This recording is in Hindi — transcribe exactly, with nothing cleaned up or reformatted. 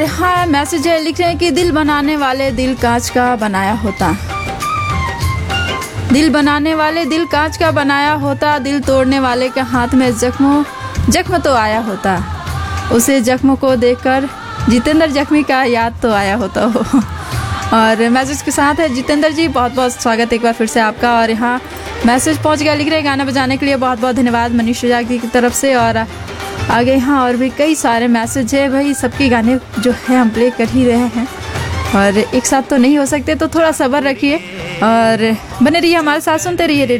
हाँ, मैसेज है, लिख रहे हैं कि दिल बनाने वाले दिल कांच का बनाया होता, दिल बनाने वाले दिल कांच का बनाया होता, दिल तोड़ने वाले के हाथ में जख्मों जख्म तो आया होता, उसे जख्म को देखकर जितेंद्र जख्मी का याद तो आया होता हो। और मैसेज के साथ है जितेंद्र जी, बहुत बहुत स्वागत एक बार फिर से आपका। और यहाँ मैसेज पहुँच गया, लिख रहे हैं गाना बजाने के लिए बहुत बहुत धन्यवाद मनीष जागी की तरफ से। और आगे यहाँ और भी कई सारे मैसेज है भाई, सबके गाने जो है हम प्ले कर ही रहे हैं और एक साथ तो नहीं हो सकते, तो थोड़ा सब्र रखिए और बने रहिए हमारे साथ, सुनते रहिए रेडियो